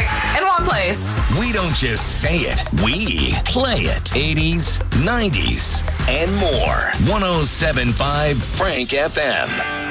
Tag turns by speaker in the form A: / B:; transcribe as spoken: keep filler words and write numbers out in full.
A: music in one place.
B: We don't just say it, we play it. eighties, nineties, and more. one oh seven point five Frank F M.